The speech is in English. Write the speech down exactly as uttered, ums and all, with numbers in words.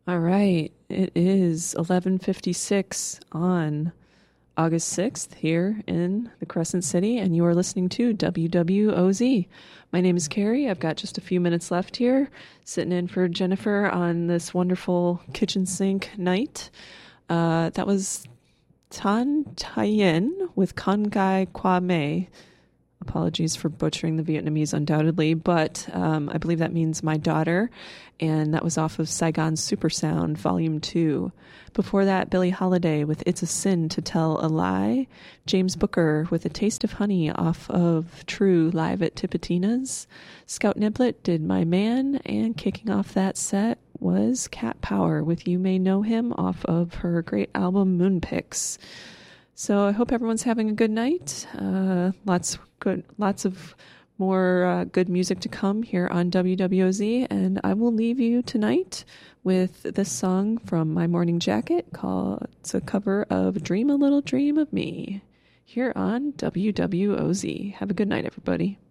All right. It is eleven fifty-six on August sixth here in the Crescent City, and you are listening to W W O Z. My name is Carrie. I've got just a few minutes left here, sitting in for Jennifer on this wonderful kitchen sink night. Uh, that was Tan Tien with Con Gai Kwa Me. Apologies for butchering the Vietnamese, undoubtedly, but um, I believe that means my daughter, and that was off of Saigon Supersound, Volume two. Before that, Billie Holiday with It's a Sin to Tell a Lie, James Booker with A Taste of Honey off of True live at Tipitina's, Scout Niblet did My Man, and kicking off that set was Cat Power with You May Know Him off of her great album Moonpix. So I hope everyone's having a good night. Uh, lots good, lots of more uh, good music to come here on W W O Z, and I will leave you tonight with this song from My Morning Jacket called, it's a cover of Dream a Little Dream of Me here on W W O Z. Have a good night, everybody.